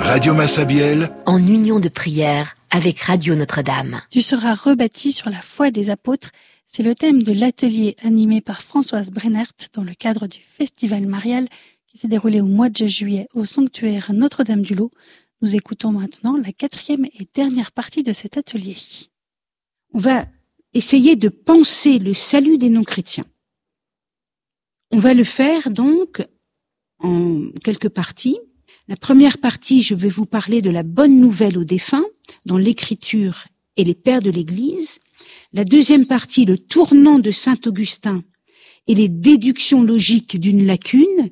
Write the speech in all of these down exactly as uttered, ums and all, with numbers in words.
Radio Massabielle, en union de prière avec Radio Notre-Dame. Tu seras rebâti sur la foi des apôtres. C'est le thème de l'atelier animé par Françoise Brennert dans le cadre du Festival Marial qui s'est déroulé au mois de juillet au sanctuaire Notre-Dame-du-Lot. Nous écoutons maintenant la quatrième et dernière partie de cet atelier. On va essayer de penser le salut des non-chrétiens. On va le faire donc en quelques parties. La première partie, je vais vous parler de la bonne nouvelle aux défunts dans l'Écriture et les pères de l'Église. La deuxième partie, le tournant de saint Augustin et les déductions logiques d'une lacune.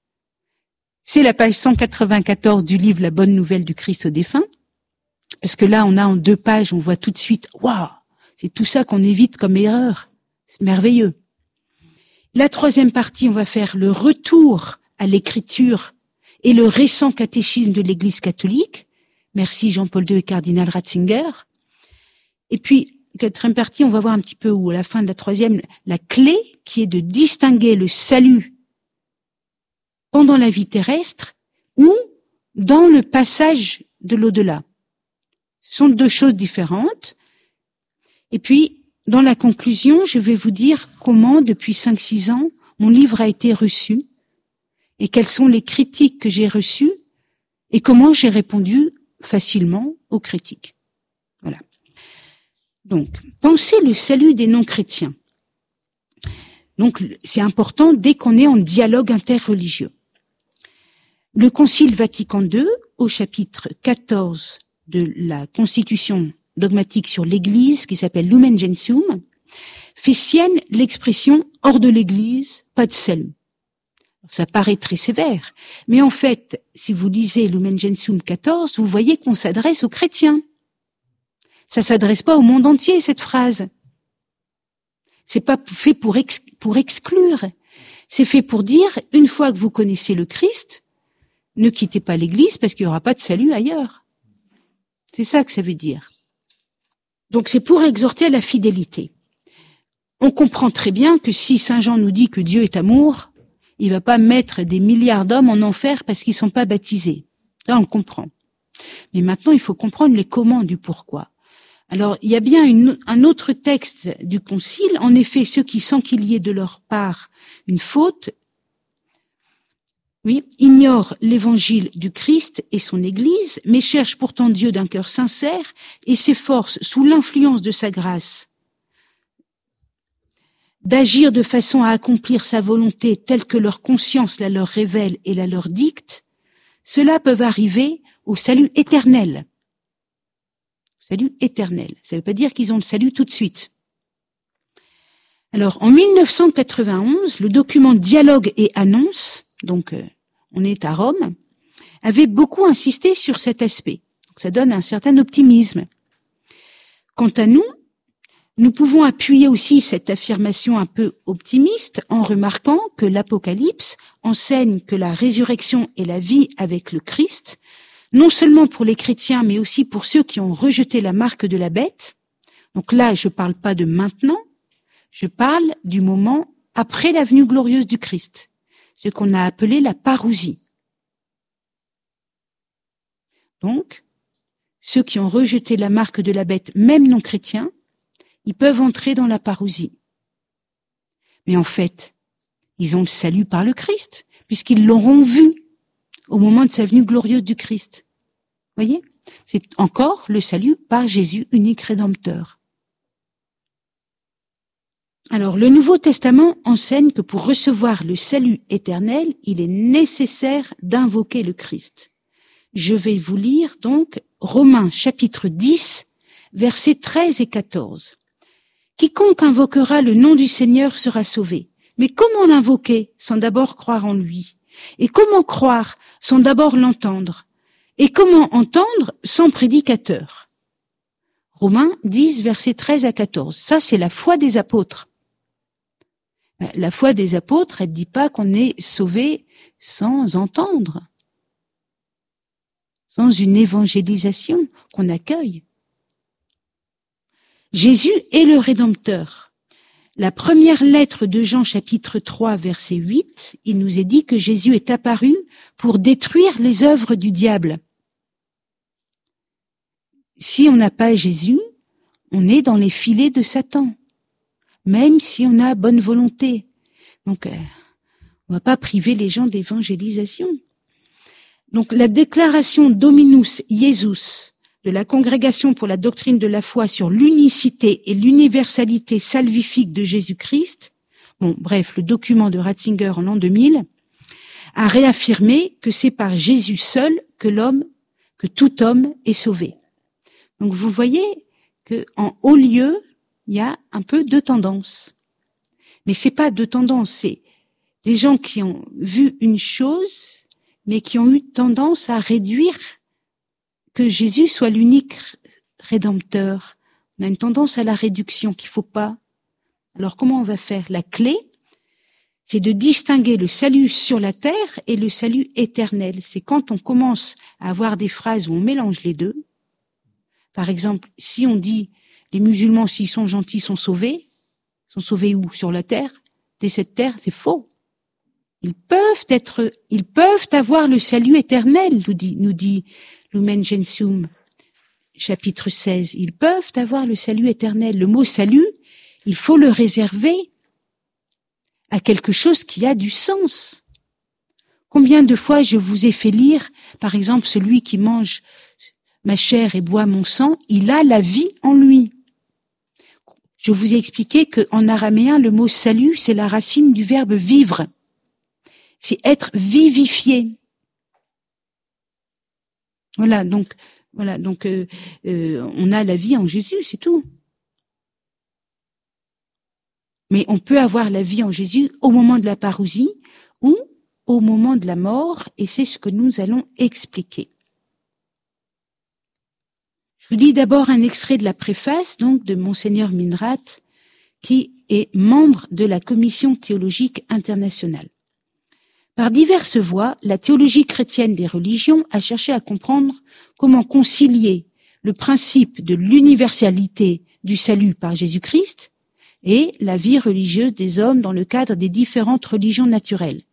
C'est la page cent quatre-vingt-quatorze du livre La bonne nouvelle du Christ aux défunts. Parce que là, on a en deux pages, on voit tout de suite, waouh, c'est tout ça qu'on évite comme erreur. C'est merveilleux. La troisième partie, on va faire le retour à l'Écriture et le récent catéchisme de l'Église catholique. Merci Jean-Paul deux et cardinal Ratzinger. Et puis, quatrième partie, on va voir un petit peu où, à la fin de la troisième, la clé qui est de distinguer le salut pendant la vie terrestre ou dans le passage de l'au-delà. Ce sont deux choses différentes. Et puis, dans la conclusion, je vais vous dire comment, depuis cinq six ans, mon livre a été reçu et quelles sont les critiques que j'ai reçues et comment j'ai répondu facilement aux critiques. Voilà. Donc, pensez le salut des non-chrétiens. Donc, c'est important dès qu'on est en dialogue interreligieux. Le Concile Vatican deux, au chapitre quatorze de la Constitution dogmatique sur l'Église, qui s'appelle Lumen Gentium, fait sienne l'expression « hors de l'Église, pas de salut ». Ça paraît très sévère, mais en fait, si vous lisez Lumen Gentium quatorze, vous voyez qu'on s'adresse aux chrétiens. Ça s'adresse pas au monde entier, cette phrase. C'est pas fait pour, ex- pour exclure. C'est fait pour dire, une fois que vous connaissez le Christ, ne quittez pas l'Église parce qu'il n'y aura pas de salut ailleurs. C'est ça que ça veut dire. Donc c'est pour exhorter à la fidélité. On comprend très bien que si Saint Jean nous dit que Dieu est amour, il va pas mettre des milliards d'hommes en enfer parce qu'ils sont pas baptisés. Ça, on comprend. Mais maintenant, il faut comprendre les comment du pourquoi. Alors, il y a bien une, un autre texte du Concile. En effet, ceux qui, sans qu'il y ait de leur part une faute, oui, ignorent l'évangile du Christ et son Église, mais cherchent pourtant Dieu d'un cœur sincère et s'efforcent, sous l'influence de sa grâce, d'agir de façon à accomplir sa volonté telle que leur conscience la leur révèle et la leur dicte. Ceux-là peuvent arriver au salut éternel. Salut éternel. Ça ne veut pas dire qu'ils ont le salut tout de suite. Alors, en mille neuf cent quatre-vingt-onze, le document Dialogue et Annonce, donc euh, on est à Rome, avait beaucoup insisté sur cet aspect. Donc, ça donne un certain optimisme. Quant à nous, nous pouvons appuyer aussi cette affirmation un peu optimiste en remarquant que l'Apocalypse enseigne que la résurrection est la vie avec le Christ, non seulement pour les chrétiens, mais aussi pour ceux qui ont rejeté la marque de la bête. Donc là, je ne parle pas de maintenant, je parle du moment après la venue glorieuse du Christ, ce qu'on a appelé la parousie. Donc, ceux qui ont rejeté la marque de la bête, même non chrétiens, ils peuvent entrer dans la parousie. Mais en fait, ils ont le salut par le Christ, puisqu'ils l'auront vu au moment de sa venue glorieuse du Christ. Voyez, c'est encore le salut par Jésus, unique rédempteur. Alors, le Nouveau Testament enseigne que pour recevoir le salut éternel, il est nécessaire d'invoquer le Christ. Je vais vous lire donc Romains chapitre dix, versets treize et quatorze. Quiconque invoquera le nom du Seigneur sera sauvé. Mais comment l'invoquer sans d'abord croire en lui? Et comment croire sans d'abord l'entendre? Et comment entendre sans prédicateur? Romains dix, versets treize à quatorze. Ça, c'est la foi des apôtres. La foi des apôtres, elle ne dit pas qu'on est sauvé sans entendre, sans une évangélisation qu'on accueille. Jésus est le Rédempteur. La première lettre de Jean, chapitre trois, verset huit, il nous est dit que Jésus est apparu pour détruire les œuvres du diable. si on n'a pas Jésus, on est dans les filets de Satan, même si on a bonne volonté. Donc, euh, on va pas priver les gens d'évangélisation. Donc, la déclaration Dominus Iesus de la Congrégation pour la doctrine de la foi sur l'unicité et l'universalité salvifique de Jésus-Christ, bon, bref, le document de Ratzinger en l'an deux mille, a réaffirmé que c'est par Jésus seul que l'homme, que tout homme est sauvé. Donc, vous voyez que en haut lieu, il y a un peu deux tendances. Mais c'est pas deux tendances, c'est des gens qui ont vu une chose, mais qui ont eu tendance à réduire que Jésus soit l'unique rédempteur. On a une tendance à la réduction qu'il faut pas. Alors comment on va faire? La clé, c'est de distinguer le salut sur la terre et le salut éternel. C'est quand on commence à avoir des phrases où on mélange les deux. Par exemple, si on dit les musulmans, s'ils sont gentils, sont sauvés, sont sauvés où? Sur la terre? Dès cette terre, c'est faux. Ils peuvent être, ils peuvent avoir le salut éternel, nous dit, nous dit Lumen Gentium, chapitre seize. Ils peuvent avoir le salut éternel. Le mot salut, il faut le réserver à quelque chose qui a du sens. Combien de fois je vous ai fait lire, par exemple, celui qui mange ma chair et boit mon sang, il a la vie en lui. Je vous ai expliqué qu'en araméen, le mot salut, c'est la racine du verbe vivre. C'est être vivifié. Voilà, donc, voilà, donc, euh, euh, on a la vie en Jésus, c'est tout. Mais on peut avoir la vie en Jésus au moment de la parousie ou au moment de la mort, et c'est ce que nous allons expliquer. Je vous dis d'abord un extrait de la préface, donc, de Monseigneur Minrat, qui est membre de la Commission théologique internationale. Par diverses voies, la théologie chrétienne des religions a cherché à comprendre comment concilier le principe de l'universalité du salut par Jésus-Christ et la vie religieuse des hommes dans le cadre des différentes religions naturelles.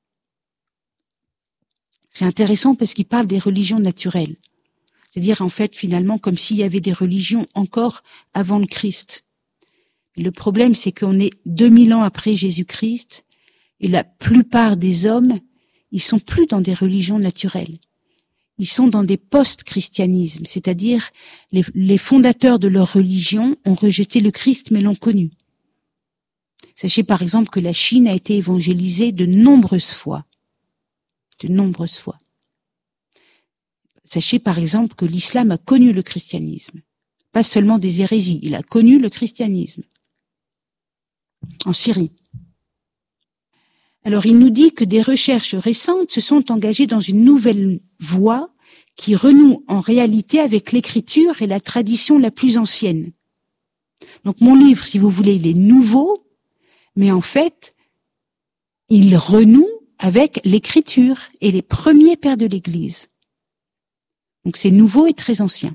C'est intéressant parce qu'il parle des religions naturelles. C'est-à-dire, en fait, finalement, comme s'il y avait des religions encore avant le Christ. Le problème, c'est qu'on est deux mille ans après Jésus-Christ, et la plupart des hommes, ils sont plus dans des religions naturelles. Ils sont dans des post-christianismes, c'est-à-dire les, les fondateurs de leur religion ont rejeté le Christ, mais l'ont connu. Sachez par exemple que la Chine a été évangélisée de nombreuses fois. De nombreuses fois. Sachez par exemple que l'islam a connu le christianisme. Pas seulement des hérésies, il a connu le christianisme. En Syrie. Alors il nous dit que des recherches récentes se sont engagées dans une nouvelle voie qui renoue en réalité avec l'écriture et la tradition la plus ancienne. Donc mon livre, si vous voulez, il est nouveau, mais en fait, il renoue avec l'écriture et les premiers pères de l'Église. Donc c'est nouveau et très ancien.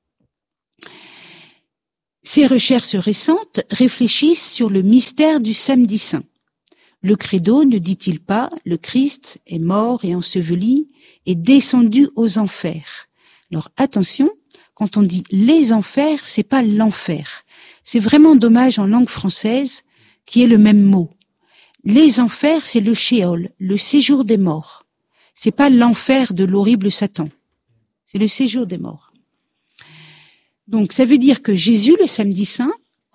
Ces recherches récentes réfléchissent sur le mystère du samedi saint. Le credo ne dit-il pas « Le Christ est mort et enseveli et descendu aux enfers ». Alors attention, quand on dit « les enfers », c'est pas l'enfer. C'est vraiment dommage en langue française qu'il y ait le même mot. Les enfers, c'est le Sheol, le séjour des morts. C'est pas l'enfer de l'horrible Satan. C'est le séjour des morts. Donc ça veut dire que Jésus, le samedi saint,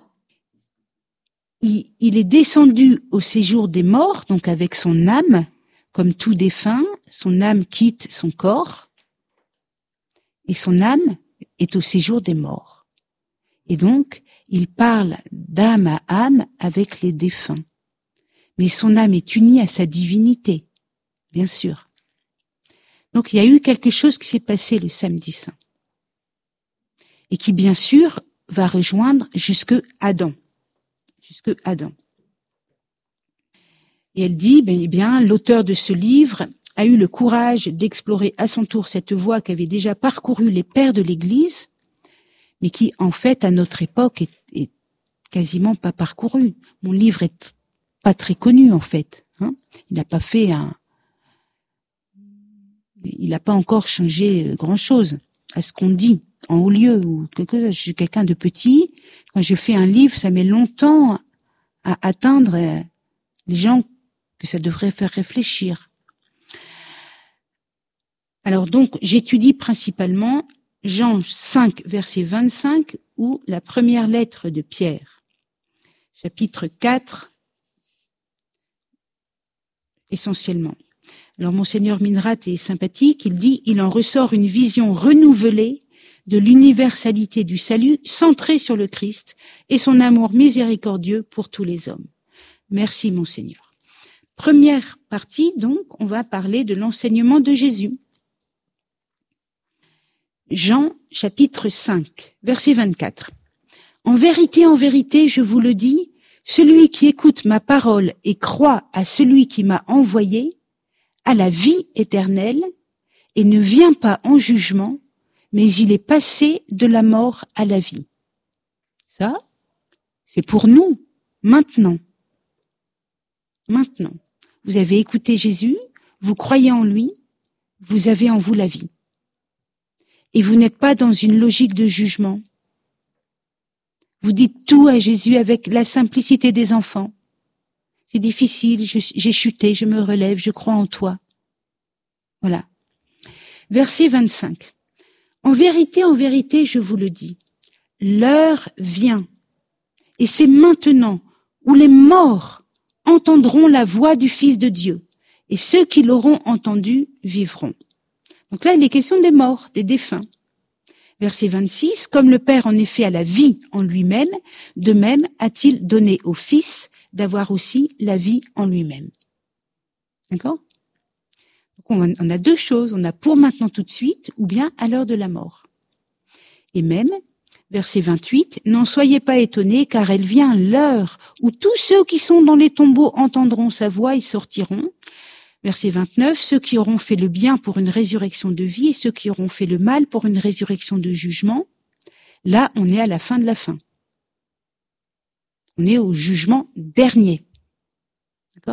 Il, il est descendu au séjour des morts, donc avec son âme, comme tout défunt, son âme quitte son corps, et son âme est au séjour des morts. Et donc, il parle d'âme à âme avec les défunts. Mais son âme est unie à sa divinité, bien sûr. Donc, il y a eu quelque chose qui s'est passé le samedi saint. Et qui, bien sûr, va rejoindre jusque Adam. Jusque Adam. Et elle dit, ben, eh bien, l'auteur de ce livre a eu le courage d'explorer à son tour cette voie qu'avaient déjà parcouru les pères de l'Église, mais qui, en fait, à notre époque, est, est quasiment pas parcourue. Mon livre est pas très connu, en fait. Hein. Il n'a pas fait un... Il n'a pas encore changé grand-chose à ce qu'on dit. en haut lieu ou quelque chose. Je suis quelqu'un de petit. Quand je fais un livre, ça met longtemps à atteindre les gens que ça devrait faire réfléchir. Alors donc, j'étudie principalement Jean cinq, verset vingt-cinq, ou la première lettre de Pierre, chapitre quatre, essentiellement. Alors, Monseigneur Minrat est sympathique, il dit « Il en ressort une vision renouvelée de l'universalité du salut, centrée sur le Christ et son amour miséricordieux pour tous les hommes. » Merci, Monseigneur. Première partie, donc, on va parler de l'enseignement de Jésus. Jean, chapitre cinq, verset vingt-quatre. « En vérité, en vérité, je vous le dis, celui qui écoute ma parole et croit à celui qui m'a envoyé a la vie éternelle et ne vient pas en jugement, mais il est passé de la mort à la vie. » Ça, c'est pour nous, maintenant. Maintenant. Vous avez écouté Jésus, vous croyez en lui, vous avez en vous la vie. Et vous n'êtes pas dans une logique de jugement. Vous dites tout à Jésus avec la simplicité des enfants. C'est difficile, je, j'ai chuté, je me relève, je crois en toi. Voilà. Verset vingt-cinq. En vérité, en vérité, je vous le dis, l'heure vient, et c'est maintenant où les morts entendront la voix du Fils de Dieu, et ceux qui l'auront entendu vivront. Donc là, il est question des morts, des défunts. Verset vingt-six, comme le Père en effet a la vie en lui-même, de même a-t-il donné au Fils d'avoir aussi la vie en lui-même. D'accord ? Donc on a deux choses, on a pour maintenant tout de suite, ou bien à l'heure de la mort. Et même, verset vingt-huit, n'en soyez pas étonnés, car elle vient l'heure où tous ceux qui sont dans les tombeaux entendront sa voix et sortiront. Verset vingt-neuf, ceux qui auront fait le bien pour une résurrection de vie et ceux qui auront fait le mal pour une résurrection de jugement. Là, on est à la fin de la fin. On est au jugement dernier. D'accord ?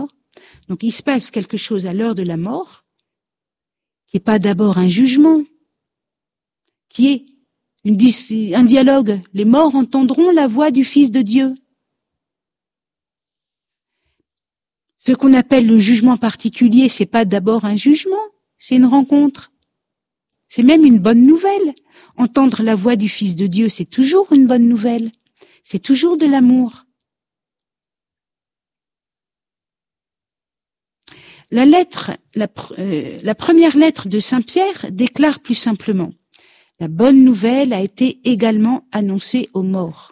Donc, il se passe quelque chose à l'heure de la mort, qui n'est pas d'abord un jugement, qui est une, un dialogue. Les morts entendront la voix du Fils de Dieu. Ce qu'on appelle le jugement particulier, c'est pas d'abord un jugement, c'est une rencontre. C'est même une bonne nouvelle. Entendre la voix du Fils de Dieu, c'est toujours une bonne nouvelle. C'est toujours de l'amour. La lettre, la, euh, la première lettre de Saint Pierre déclare plus simplement: la bonne nouvelle a été également annoncée aux morts.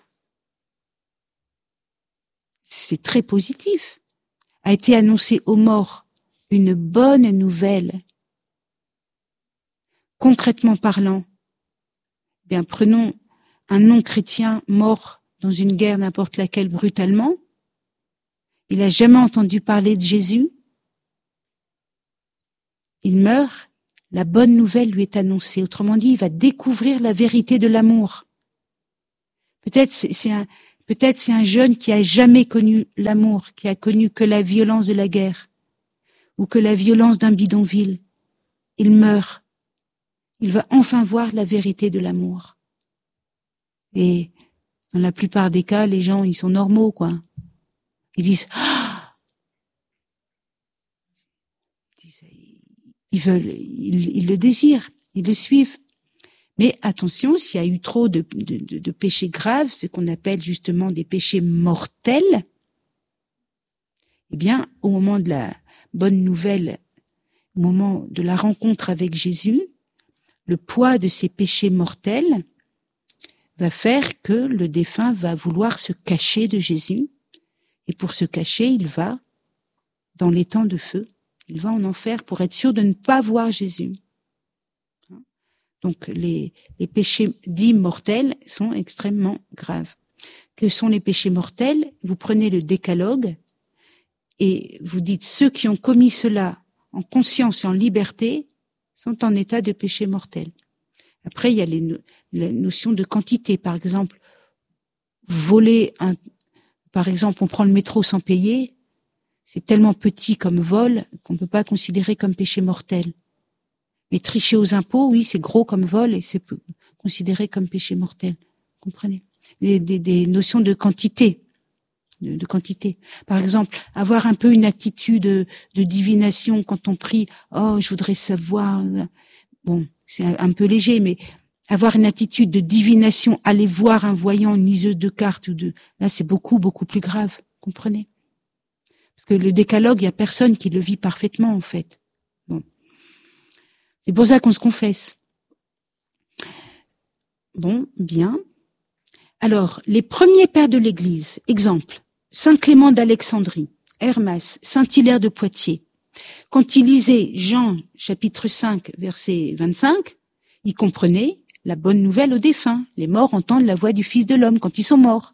C'est très positif. A été annoncée aux morts une bonne nouvelle. Concrètement parlant, eh bien prenons un non-chrétien mort dans une guerre n'importe laquelle brutalement. Il n'a jamais entendu parler de Jésus. Il meurt, la bonne nouvelle lui est annoncée. Autrement dit, il va découvrir la vérité de l'amour. Peut-être c'est, c'est un, peut-être c'est un jeune qui a jamais connu l'amour, qui a connu que la violence de la guerre ou que la violence d'un bidonville. Il meurt. Il va enfin voir la vérité de l'amour. Et dans la plupart des cas, les gens, ils sont normaux, quoi. Ils disent ah! Ils veulent, ils, ils le désirent, ils le suivent. Mais attention, s'il y a eu trop de, de, de, de péchés graves, ce qu'on appelle justement des péchés mortels, eh bien, au moment de la bonne nouvelle, au moment de la rencontre avec Jésus, le poids de ces péchés mortels va faire que le défunt va vouloir se cacher de Jésus. Et pour se cacher, il va dans l'étang de feu. Il va en enfer pour être sûr de ne pas voir Jésus. Donc les, les péchés dits mortels sont extrêmement graves. Que sont les péchés mortels? Vous prenez le décalogue et vous dites ceux qui ont commis cela en conscience et en liberté sont en état de péché mortel. Après, il y a les, no- les notions de quantité. Par exemple, voler un, par exemple, on prend le métro sans payer. C'est tellement petit comme vol qu'on ne peut pas considérer comme péché mortel. Mais tricher aux impôts, oui, c'est gros comme vol et c'est peu. considérés comme péchés mortels. Vous comprenez? Des, des, des notions de quantité. De, de quantité. Par exemple, avoir un peu une attitude de, de divination quand on prie. Oh, je voudrais savoir. Bon, c'est un, un peu léger, mais avoir une attitude de divination, aller voir un voyant, une liseuse de cartes ou de, là, c'est beaucoup, beaucoup plus grave. Comprenez? Parce que le décalogue, il y a personne qui le vit parfaitement, en fait. Bon. C'est pour ça qu'on se confesse. Bon, bien. Alors, les premiers pères de l'Église, exemple, Saint Clément d'Alexandrie, Hermas, Saint Hilaire de Poitiers. Quand il lisait Jean, chapitre cinq, verset vingt-cinq, il comprenait la bonne nouvelle aux défunts. Les morts entendent la voix du Fils de l'homme quand ils sont morts.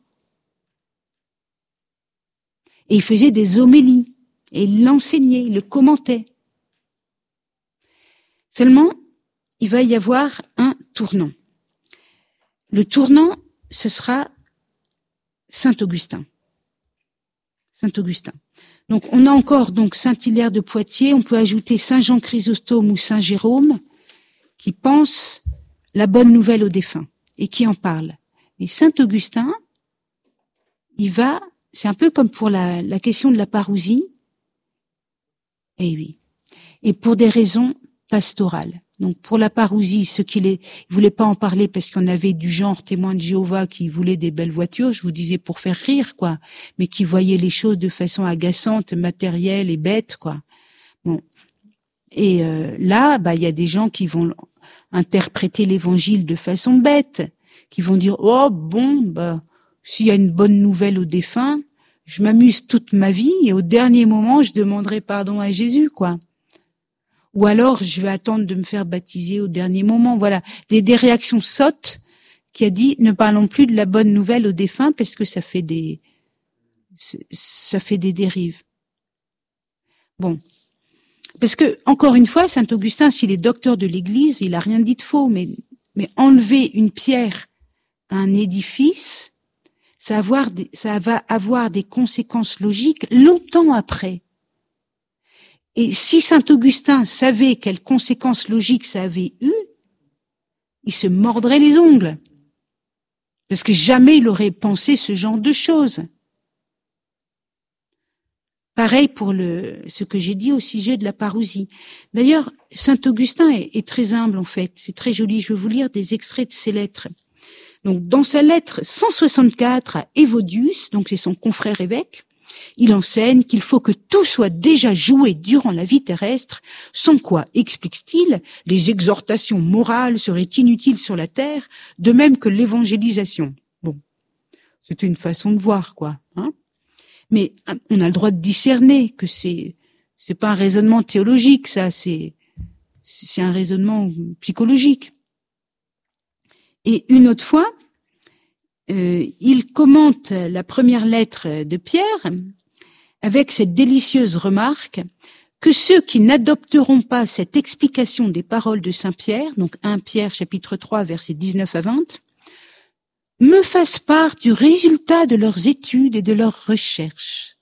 Et il faisait des homélies, et il l'enseignait, il le commentait. Seulement, il va y avoir un tournant. Le tournant, ce sera Saint Augustin. Saint Augustin. Donc, on a encore donc Saint Hilaire de Poitiers, on peut ajouter Saint Jean Chrysostome ou Saint Jérôme, qui pensent la bonne nouvelle aux défunts et qui en parlent. Mais Saint Augustin, il va, c'est un peu comme pour la, la question de la parousie, eh oui, et pour des raisons pastorales. Donc pour la parousie, ce qu'il est, il voulait pas en parler parce qu'on avait du genre témoin de Jéhovah qui voulait des belles voitures, je vous disais pour faire rire, quoi, mais qui voyait les choses de façon agaçante, matérielle et bête, quoi. Bon. Et euh, là, bah, il y a des gens qui vont interpréter l'évangile de façon bête, qui vont dire, oh, bon, bah, s'il y a une bonne nouvelle aux défunts, je m'amuse toute ma vie et au dernier moment, je demanderai pardon à Jésus, quoi. Ou alors, je vais attendre de me faire baptiser au dernier moment. Voilà, des, des réactions sottes qui a dit, ne parlons plus de la bonne nouvelle aux défunts parce que ça fait des, ça fait des dérives. Bon. Parce que, encore une fois, Saint Augustin, s'il est docteur de l'Église, il a rien dit de faux, mais, mais enlever une pierre à un édifice, ça va avoir des, ça va avoir des conséquences logiques longtemps après. Et si Saint Augustin savait quelles conséquences logiques ça avait eu, il se mordrait les ongles. Parce que jamais il aurait pensé ce genre de choses. Pareil pour le, ce que j'ai dit au sujet de la parousie. D'ailleurs, Saint Augustin est, est très humble, en fait. C'est très joli. Je vais vous lire des extraits de ses lettres. Donc, dans sa lettre cent soixante-quatre à Évodius, donc c'est son confrère évêque, il enseigne qu'il faut que tout soit déjà joué durant la vie terrestre, sans quoi, explique-t-il, les exhortations morales seraient inutiles sur la terre, de même que l'évangélisation. Bon, c'est une façon de voir, quoi, hein. Mais on a le droit de discerner que c'est c'est pas un raisonnement théologique, ça, c'est c'est un raisonnement psychologique. Et une autre fois, euh, il commente la première lettre de Pierre avec cette délicieuse remarque que ceux qui n'adopteront pas cette explication des paroles de Saint Pierre, donc premier Pierre chapitre trois versets dix-neuf à vingt, me fassent part du résultat de leurs études et de leurs recherches.